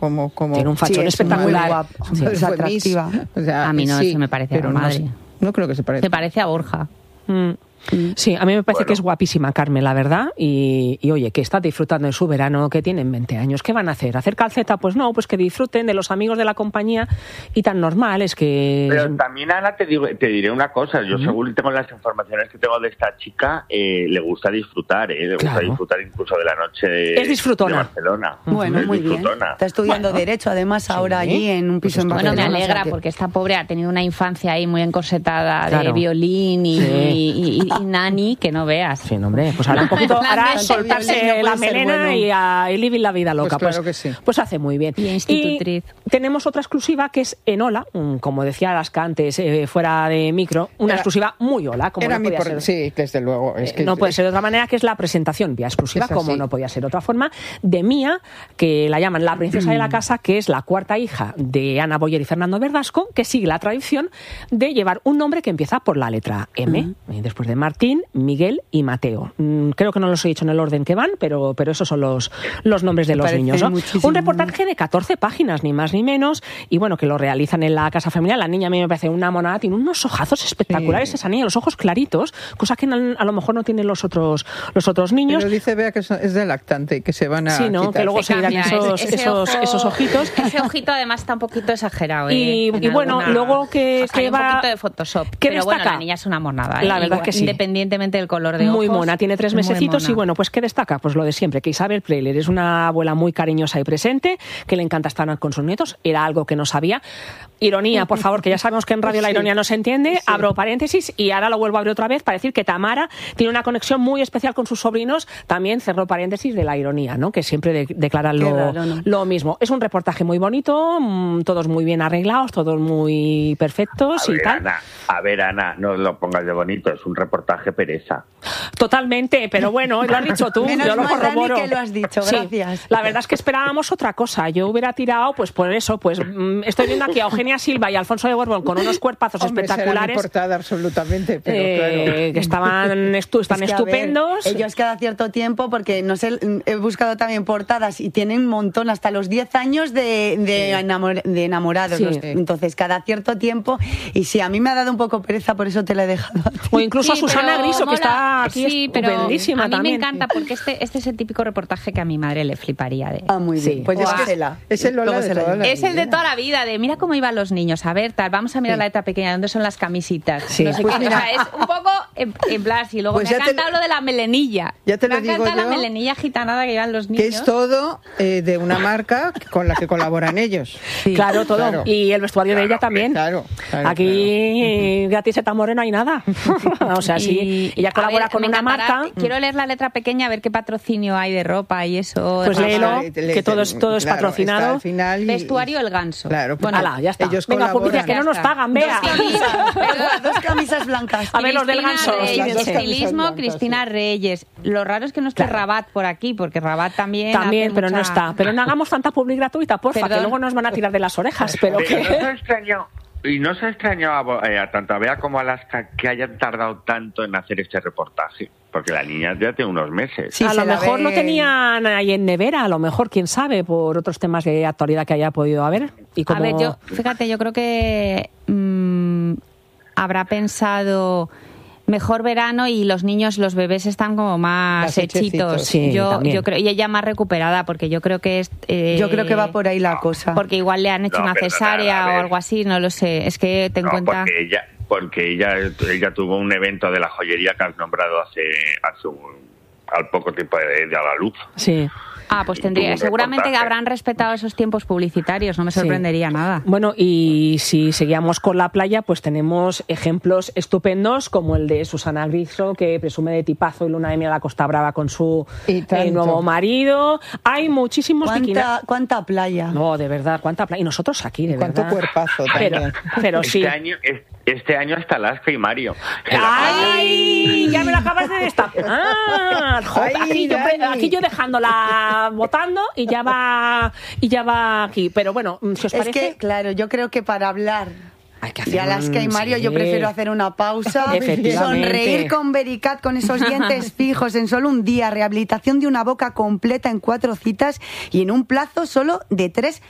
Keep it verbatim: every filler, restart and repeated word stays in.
como, como tiene un fachón sí, es espectacular. muy guapo, Sí. es atractiva. O sea, A mí no, sí, eso me parece a pero madre. No, sé. No creo que se parezca. Se parece a Borja. Mm. Sí, a mí me parece bueno. que es guapísima Carmen, la verdad, y, y oye, que está disfrutando de su verano, que tienen veinte años, ¿qué van a hacer? ¿Hacer calceta? Pues no, pues que disfruten de los amigos de la compañía y tan normal es que... Pero también, Ana, te, digo, te diré una cosa, yo uh-huh. según tengo las informaciones que tengo de esta chica, eh, le gusta disfrutar, eh, le gusta claro. disfrutar incluso de la noche de, es disfrutona. de Barcelona. Bueno, es muy disfrutona. bien. Está estudiando bueno. Derecho, además, sí. ahora allí en un piso pues en Barcelona. Bueno, me alegra, porque esta pobre ha tenido una infancia ahí muy encorsetada claro. de violín y, sí. y, y, y nani, que no veas. Sí, no, hombre, pues ahora un poquito, ahora soltarse no la melena bueno. y a y vivir la vida loca. Pues claro pues, que sí. Pues hace muy bien. Y institutriz. Y tenemos otra exclusiva que es en Ola, como decía Alaska antes, eh, fuera de micro, una era, exclusiva muy Ola, como era no podía por, ser. Sí, desde luego. Es que, no puede ser de otra manera, que es la presentación vía exclusiva, como no podía ser de otra forma, de Mía, que la llaman la princesa de la casa, que es la cuarta hija de Ana Boyer y Fernando Verdasco, que sigue la tradición de llevar un nombre que empieza por la letra M, uh-huh. y después de Martín, Miguel y Mateo. Creo que no los he dicho en el orden que van, pero, pero esos son los, los nombres de los niños, ¿no? Un reportaje de catorce páginas, ni más ni menos, y bueno, que lo realizan en la casa familiar. La niña a mí me parece una monada, tiene unos ojazos espectaculares sí. esa niña, los ojos claritos, cosa que a lo mejor no tienen los otros los otros niños. Pero dice Bea que es de lactante y que se van a sí, ¿no? quitar. Que luego se irán esos, ese esos, ojo, esos ojitos. Ese ojito además está un poquito exagerado, ¿eh? Y, y bueno, alguna, luego que, o sea, que va... un poquito de Photoshop. ¿Qué pero destaca? Bueno, la niña es una monada, ¿eh? La verdad Igual, es que sí. Independientemente del color de ojos. Muy mona, tiene tres mesecitos y bueno, pues ¿qué destaca? Pues lo de siempre, que Isabel Preller es una abuela muy cariñosa y presente, que le encanta estar con sus nietos, era algo que no sabía. Ironía, por favor, que ya sabemos que en radio sí. la ironía no se entiende, sí. abro paréntesis y ahora lo vuelvo a abrir otra vez para decir que Tamara tiene una conexión muy especial con sus sobrinos, también cerró paréntesis de la ironía, ¿no? Que siempre de, declaran lo, raro, ¿no? lo mismo. Es un reportaje muy bonito, mmm, todos muy bien arreglados, todos muy perfectos a y ver, tal. Ana, a ver, Ana, no lo pongas de bonito, es un reportaje pereza. Totalmente, pero bueno, lo has dicho tú, Menos yo lo corroboro. Que lo has dicho, gracias. Sí, la verdad es que esperábamos otra cosa. Yo hubiera tirado, pues por eso, pues mmm, estoy viendo aquí a Eugenia Silva y a Alfonso de Borbón con unos cuerpazos Hombre, espectaculares. Portada absolutamente, pero eh, claro. Que estaban, estu están es que, estupendos. Ver, ellos cada cierto tiempo, porque no sé, he buscado también portadas y tienen un montón, hasta los diez años de, de, sí. enamor, de enamorados. Sí. Los, entonces, cada cierto tiempo, y sí, a mí me ha dado un poco pereza, por eso te la he dejado a ti. O incluso sí, a Susana Griso, mola. Que está aquí sí, estupendísima a mí también. me encanta, porque este, este es el típico reportaje que a mi madre le fliparía. De... Ah, muy bien. Sí. Pues es, que es el Lola de toda la Es el de toda la vida, de mira cómo iban los niños, a ver, tal, vamos a mirar sí. la letra pequeña, ¿dónde son las camisitas? Sí. No sé Pues qué, mira, o sea, es un poco en, en plan, y luego pues me ha te, encantado lo de la melenilla. Ya te me lo ha digo encantado yo, la melenilla gitanada que llevan los niños. Que es todo eh, de una marca con la que colaboran ellos. Sí. Claro, todo. Claro. Y el vestuario claro, de ella también. Claro, claro, aquí claro. gratis Tamore no hay nada. O sea, sí, ella colabora ver, con una marca. Quiero leer la letra pequeña, a ver qué patrocinio hay de ropa y eso. Pues léelo, le, que todo es, todo es claro, patrocinado. Al final y, Vestuario El Ganso. Claro, bueno, ala, ya está. Ellos venga, publicidad, que no nos pagan, vea. Dos camisas, dos camisas blancas. A ver, los del Ganso. Reyes, estilismo, Cristina Reyes. Lo raro es que no esté claro. Rabat por aquí, porque Rabat también. También, pero mucha... no está. Pero no hagamos tanta publi gratuita, porfa, Perdón. que luego nos van a tirar de las orejas. Pero, pero que... no se extrañó. Y no se extrañó a, eh, a tanto a Bea como a Alaska que hayan tardado tanto en hacer este reportaje, porque la niña ya tiene unos meses. Sí, a lo mejor ve... lo tenían ahí en nevera, a lo mejor, quién sabe, por otros temas de actualidad que haya podido haber. Y como... A ver, yo, fíjate, yo creo que mmm, habrá pensado... mejor verano y los niños, los bebés están como más, más hechitos. Sí, yo, yo creo, y ella más recuperada, porque yo creo que es... Eh, yo creo que va por ahí la cosa. Porque igual le han hecho no, una cesárea nada, o algo así, no lo sé. Es que ten no, cuenta... Porque ella, porque ella, ella tuvo un evento de la joyería que has nombrado hace, hace un, al poco tiempo de, de a la luz. Sí. Ah, pues tendría, seguramente reportaje. Habrán respetado esos tiempos publicitarios, no me sorprendería sí. nada. Bueno, y si seguíamos con la playa, pues tenemos ejemplos estupendos como el de Susana Griso, que presume de tipazo y luna de miel a la Costa Brava con su eh, nuevo marido. Hay muchísimos ¿Cuánta, bikinis. ¿Cuánta playa? No, de verdad, cuánta playa. Y nosotros aquí, de ¿Cuánto verdad. cuerpazo pero, también. pero sí. Este año, este año hasta Alaska y Mario. ¡Ay! Ya me lo acabas de destapar. Ah, joder, Ay, aquí, yo, aquí yo dejándola votando y ya va y ya va aquí. Pero bueno, si os es parece... que, claro, yo creo que para hablar hay que hacer de Alaska un... y Mario sí. yo prefiero hacer una pausa, sonreír con Vericat con esos dientes fijos en solo un día, rehabilitación de una boca completa en cuatro citas y en un plazo solo de tres